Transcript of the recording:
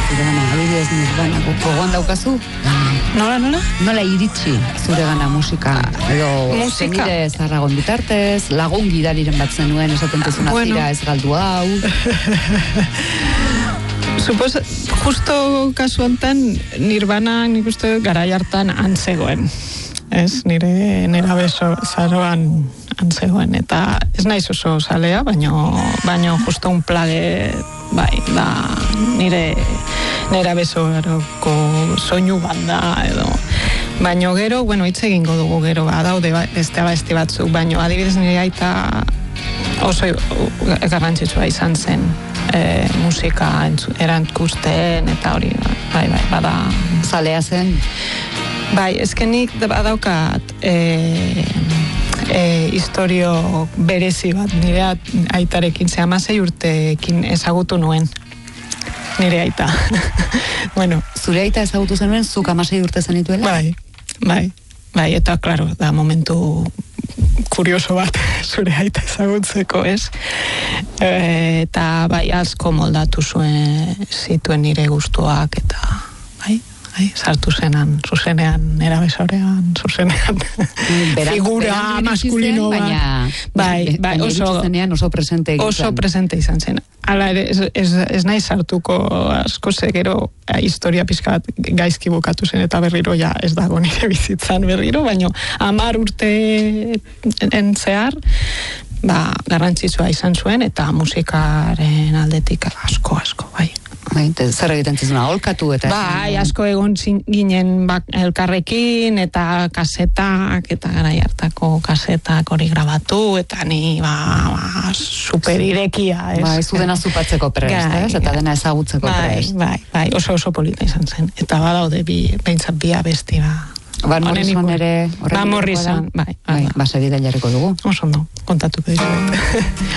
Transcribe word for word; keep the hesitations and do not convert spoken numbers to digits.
zure gana, adibidez Nirvanako gogoan daukazu? Nola, nola? Nola iritsi zure gana musika? Edo musika? Zenide zarragon bitartez, lagun gidariren bat zenuen, esaten tezuna bueno. zira ez galdu hau. Supos, justo kasu hontan Nirvana nik uste garai hartan antzegoen. Ez, nire nera beso zaroan antzegoen, eta ez naiz oso salea, baino, baino justo un plage, bai, da, nire nera beso garoko soinu banda, edo, baino gero, bueno, hitz egingo dugu gero, badaude beste abesti batzuk, baino adibidez nire aita oso garrantzitsua izan zen, e, musika erantkusten, eta hori, bai, bai, bada... Zalea zen? Bai, ezkenik badaukat e, e, historio berezi bat, nire aitarekin, ze hamasei urtekin ezagutu nuen, nire aita. Bueno, zure aita ezagutu zenuen, zuk hamasei urte zenituela? Bai, bai, bai, eta, klaro, da momentu kurioso bat zure aita ezagutzeko, ez? E, eta, bai, asko moldatu zuen zituen nire gustuak, eta, bai, bai, sartu zenan, zuzenean, nera besorean, zuzenean, figura maskulino bat. Bai, bai, oso, oso presente egin oso presente izan zen. Hala ere, ez, ez, ez nahi sartuko asko ze gero historia pixka bat gaizki bukatu zen, eta berriro ja ez dago nire bizitzan berriro, baino hamar urte entzear, ba, garrantzitsua izan zuen, eta musikaren aldetik asko, asko, bai. Zer egiten zizuna, holkatu eta... Bai, asko egon ginen bak, elkarrekin, eta kasetak, eta garai hartako kasetak hori grabatu, eta ni, ba, ba super irekia, ez? Ba, ez du dena zupatzeko prest, ez? Eta dena ezagutzeko prest. Bai, bai, bai, oso oso polita izan zen. Eta badaude, bi, behintzat bi abesti, ba... Van Morrison ere... Van Morrison, bai. Bai, ba, segida jarriko dugu. Oso ondo, kontatuko dizuet.